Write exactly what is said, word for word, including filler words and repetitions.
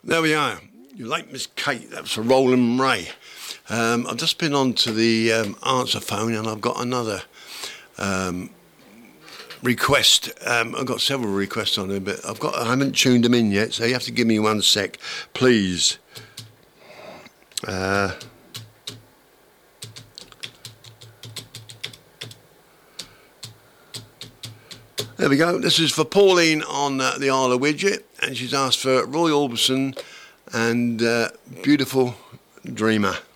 There we are. You like Miss Kate? That was for Roland Ray. Um, I've just been on to the um, answer phone and I've got another um, request. Um, I've got several requests on there, but I've got I haven't tuned them in yet, so you have to give me one sec, please. Uh, there we go. This is for Pauline on uh, the Isle of Widget, and she's asked for Roy Orbison and uh, Beautiful Dreamer.